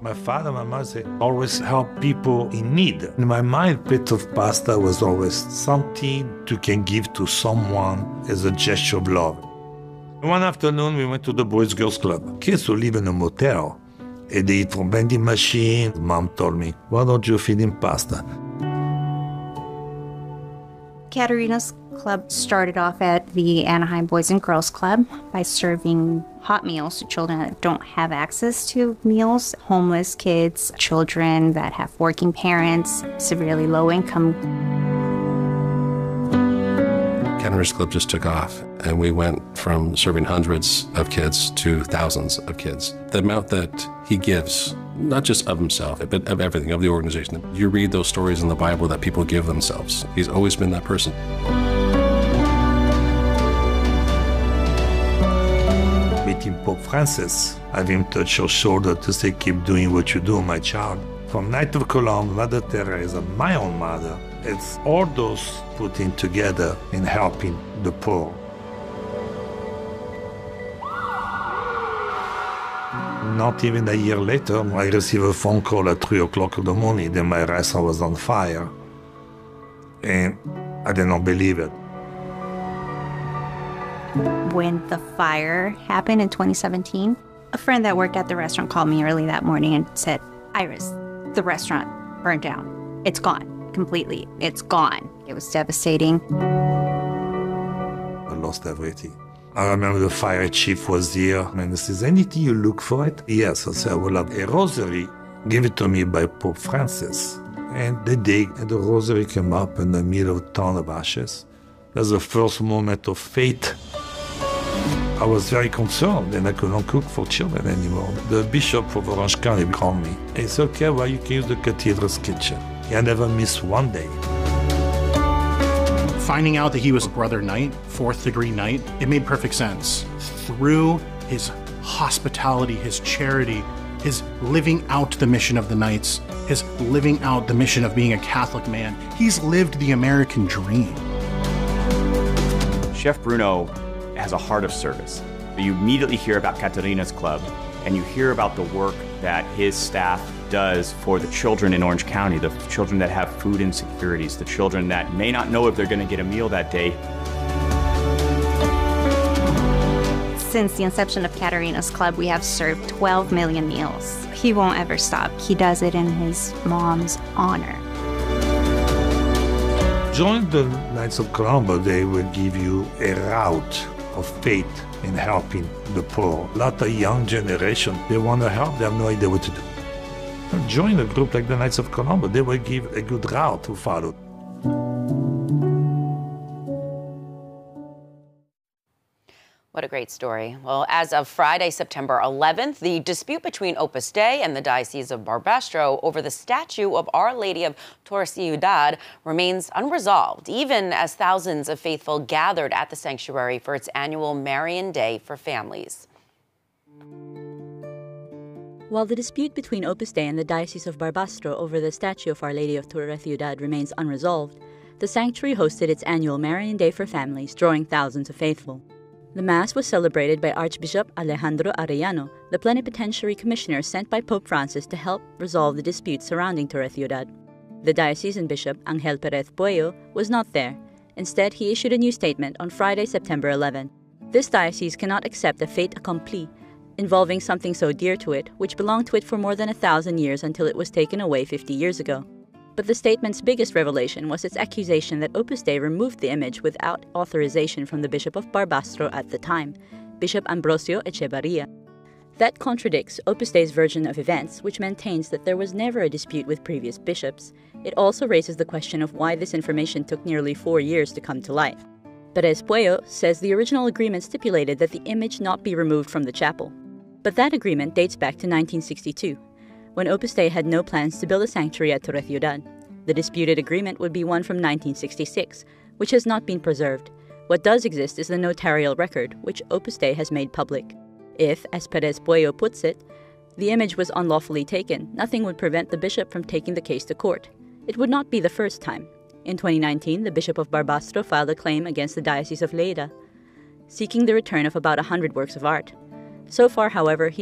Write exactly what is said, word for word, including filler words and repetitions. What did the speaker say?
My father, my mother always help people in need. In my mind, a bit of pasta was always something you can give to someone as a gesture of love. One afternoon, we went to the Boys Girls Club. Kids who live in a motel, and they eat from vending machine. Mom told me, why don't you feed him pasta? Katerina's Club started off at the Anaheim Boys and Girls Club by serving hot meals to children that don't have access to meals, homeless kids, children that have working parents, severely low income. Katerina's Club just took off, and we went from serving hundreds of kids to thousands of kids. The amount that he gives, not just of himself, but of everything, of the organization. You read those stories in the Bible that people give themselves. He's always been that person. Meeting Pope Francis, have him touch your shoulder to say, keep doing what you do, my child. From Knights of Columbus, Mother Teresa, my own mother, it's all those putting together in helping the poor. Not even a year later, I received a phone call at three o'clock in the morning that my restaurant was on fire. And I did not believe it. When the fire happened in twenty seventeen, a friend that worked at the restaurant called me early that morning and said, Iris, the restaurant burned down. It's gone. Completely. It's gone. It was devastating. I lost everything. I remember the fire chief was here and he says, anything you look for it? Yes. I said, I will have a rosary. Give it to me by Pope Francis. And they dig, and the rosary came up in the middle of a ton of ashes. That's the first moment of faith. I was very concerned, and I couldn't cook for children anymore. The bishop of Orange County called me. He said, okay, well, you can use the cathedral's kitchen. I never missed one day. Finding out that he was a brother knight, fourth degree knight, it made perfect sense. Through his hospitality, his charity, his living out the mission of the Knights, his living out the mission of being a Catholic man, he's lived the American dream. Chef Bruno has a heart of service. You immediately hear about Katerina's Club, and you hear about the work that his staff does for the children in Orange County, the children that have food insecurities, the children that may not know if they're going to get a meal that day. Since the inception of Katerina's Club, we have served twelve million meals. He won't ever stop. He does it in his mom's honor. Join the Knights of Columbus, they will give you a route of faith in helping the poor. A lot of young generation, they want to help, they have no idea what to do. Join a group like the Knights of Columbus, they will give a good route to follow. What a great story. Well, as of Friday, September eleventh, the dispute between Opus Dei and the Diocese of Barbastro over the statue of Our Lady of Torre Ciudad remains unresolved, even as thousands of faithful gathered at the sanctuary for its annual Marian Day for Families. While the dispute between Opus Dei and the Diocese of Barbastro over the statue of Our Lady of Torre Ciudad remains unresolved, the sanctuary hosted its annual Marian Day for Families, drawing thousands of faithful. The Mass was celebrated by Archbishop Alejandro Arellano, the plenipotentiary commissioner sent by Pope Francis to help resolve the dispute surrounding Torre Ciudad. The diocesan bishop, Angel Perez Puello, was not there. Instead, he issued a new statement on Friday, September eleventh. This diocese cannot accept a fait accompli involving something so dear to it, which belonged to it for more than a thousand years until it was taken away fifty years ago. But the statement's biggest revelation was its accusation that Opus Dei removed the image without authorization from the Bishop of Barbastro at the time, Bishop Ambrosio Echevarria. That contradicts Opus Dei's version of events, which maintains that there was never a dispute with previous bishops. It also raises the question of why this information took nearly four years to come to light. Perez Puello says the original agreement stipulated that the image not be removed from the chapel. But that agreement dates back to nineteen sixty-two. When Opus Dei had no plans to build a sanctuary at Torre Ciudad. The disputed agreement would be one from nineteen sixty-six, which has not been preserved. What does exist is the notarial record, which Opus Dei has made public. If, as Perez Puello puts it, the image was unlawfully taken, nothing would prevent the bishop from taking the case to court. It would not be the first time. In twenty nineteen, the Bishop of Barbastro filed a claim against the Diocese of Lleida, seeking the return of about one hundred works of art. So far, however, he